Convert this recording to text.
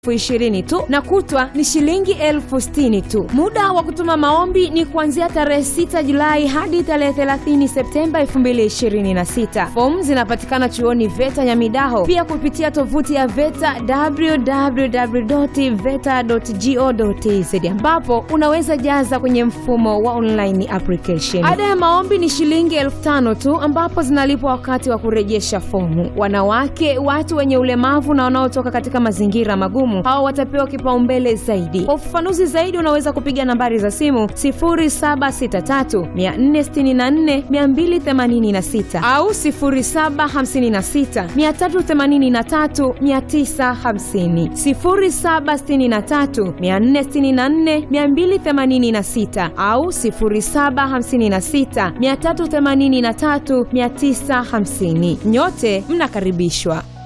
20 tu na kutwa ni shilingi 60,000 tu. Muda wa kutuma maombi ni kuanzia tarehe 6 Julai hadi tarehe 30 Septemba 2026. Fomu zinapatikana chuoni VETA Nyamidaho, pia kupitia tovuti ya VETA www.veta.go.tz ambapo unaweza jaza kwenye mfumo wa online application. Ada ya maombi ni shilingi 5,000 tu ambapo zinalipwa wakati wa kurejesha fomu. Wanawake, watu wenye ulemavu na wanaotoka katika mazingira magumu hao watapewa kipaumbele zaidi. Kwa ufafanuzi zaidi unaweza kupiga nambari za simu 0763 464 286 au 0756 383 950, 0763 464 286 au 0756 383 950. Nyote mnakaribishwa.